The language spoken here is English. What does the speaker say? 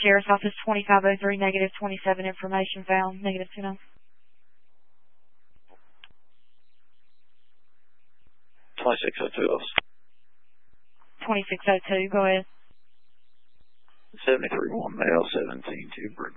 Sheriff's Office 2503, negative 27, information found, negative 29. 2602, officer. 2602, go ahead. 73-1 male, 17-2